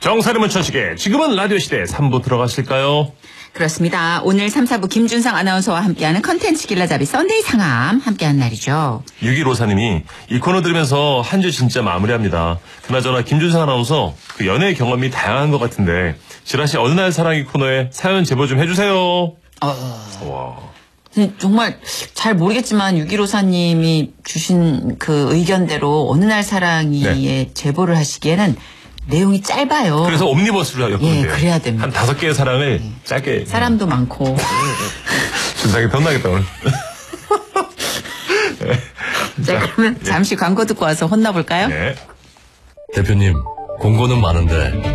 정사리문 천식의 지금은 라디오 시대 3부 들어가실까요? 그렇습니다. 오늘 3, 4부 김준상 아나운서와 함께하는 컨텐츠 길라잡이 썬데이 상암 함께한 날이죠. 6154님이 이 코너 들으면서 한 주 진짜 마무리합니다. 그나저나 김준상 아나운서 그 연애 경험이 다양한 것 같은데 지라시 어느 날 사랑이 코너에 사연 제보 좀 해주세요. 와. 정말 잘 모르겠지만 6154님이 주신 그 의견대로 어느 날 사랑이에 제보를 하시기에는 내용이 짧아요. 그래서 옴니버스로 엮으면 돼요. 그래야 됩니다. 한 5개의 사랑을 짧게. 사람도 많고. 준상이 혼나겠다 오늘. 자, 그러면 잠시 광고 듣고 와서 혼나볼까요? 네. 대표님, 공고는 많은데